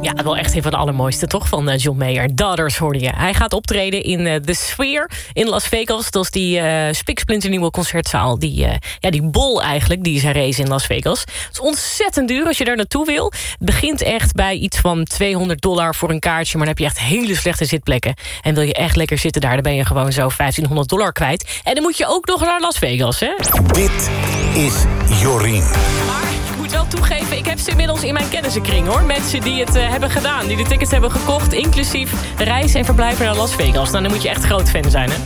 Ja, wel echt een van de allermooiste, toch? Van John Mayer. Daughters hoorde je. Hij gaat optreden in The Sphere in Las Vegas. Dat is die spiksplinternieuwe concertzaal. Die bol eigenlijk, die is herrezen in Las Vegas. Het is ontzettend duur als je daar naartoe wil. Het begint echt bij iets van $200 voor een kaartje. Maar dan heb je echt hele slechte zitplekken. En wil je echt lekker zitten daar, dan ben je gewoon zo $1.500 kwijt. En dan moet je ook nog naar Las Vegas, hè? Dit is Jorien. Ik moet wel toegeven, ik heb ze inmiddels in mijn kennissenkring, hoor. Mensen die het hebben gedaan, die de tickets hebben gekocht, inclusief reis en verblijven naar Las Vegas. Nou, dan moet je echt groot fan zijn, hè?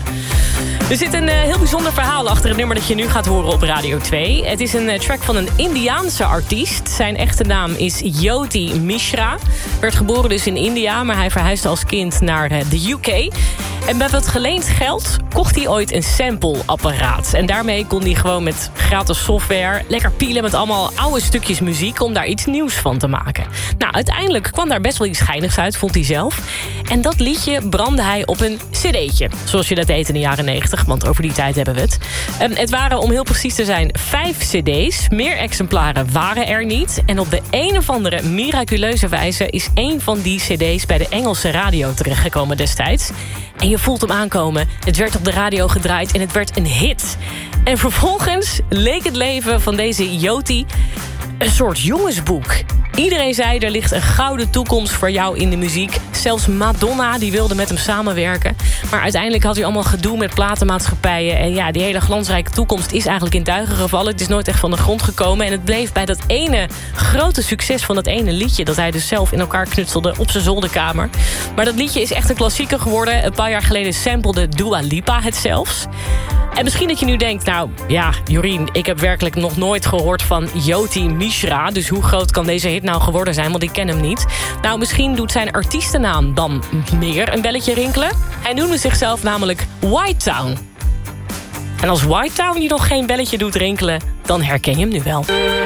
Er zit een heel bijzonder verhaal achter het nummer dat je nu gaat horen op Radio 2. Het is een track van een Indiaanse artiest. Zijn echte naam is Jyoti Mishra. Werd geboren dus in India, maar hij verhuisde als kind naar de UK. En met wat geleend geld kocht hij ooit een sampleapparaat. En daarmee kon hij gewoon met gratis software lekker pielen met allemaal oude stukjes muziek om daar iets nieuws van te maken. Nou, uiteindelijk kwam daar best wel iets geinigs uit, vond hij zelf. En dat liedje brandde hij op een cd'tje. Zoals je dat deed in de jaren 90, want over die tijd hebben we het. Het waren, om heel precies te zijn, 5 cd's. Meer exemplaren waren er niet. En op de een of andere miraculeuze wijze is één van die cd's bij de Engelse radio terechtgekomen destijds. En je voelt hem aankomen. Het werd op de radio gedraaid en het werd een hit. En vervolgens leek het leven van deze Jyoti een soort jongensboek. Iedereen zei, er ligt een gouden toekomst voor jou in de muziek. Zelfs Madonna die wilde met hem samenwerken. Maar uiteindelijk had hij allemaal gedoe met platenmaatschappijen. En ja, die hele glansrijke toekomst is eigenlijk in duigen gevallen. Het is nooit echt van de grond gekomen. En het bleef bij dat ene grote succes van dat ene liedje dat hij dus zelf in elkaar knutselde op zijn zolderkamer. Maar dat liedje is echt een klassieker geworden. Een paar jaar geleden samplede Dua Lipa het zelfs. En misschien dat je nu denkt, nou ja, Jorien, ik heb werkelijk nog nooit gehoord van Jyoti Mishra. Dus hoe groot kan deze hit nou geworden zijn, want ik ken hem niet. Nou, misschien doet zijn artiestennaam dan meer een belletje rinkelen. Hij noemde zichzelf namelijk White Town. En als White Town je nog geen belletje doet rinkelen, dan herken je hem nu wel.